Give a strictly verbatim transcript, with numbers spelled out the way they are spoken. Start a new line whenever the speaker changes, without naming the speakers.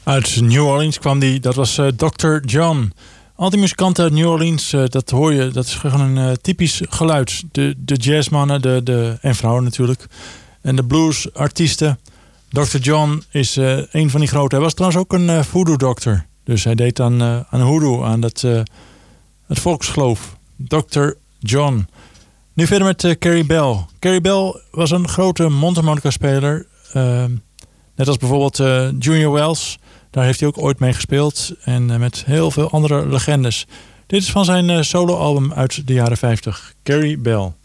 Uit New Orleans kwam die, dat was uh, dokter John. Al die muzikanten uit New Orleans, uh, dat hoor je, dat is gewoon een uh, typisch geluid. De, de jazzmannen de, de, en vrouwen natuurlijk. En de bluesartiesten. dokter John is uh, een van die grote. Hij was trouwens ook een uh, voodoo-dokter. Dus hij deed aan, uh, aan hoodoo, aan dat, uh, het volksgeloof. dokter John. Nu verder met uh, Carrie Bell. Carrie Bell was een grote mondharmonica-speler. Uh, net als bijvoorbeeld uh, Junior Wells. Daar heeft hij ook ooit mee gespeeld. En uh, met heel veel andere legendes. Dit is van zijn uh, soloalbum uit de jaren vijftig. Carrie Bell.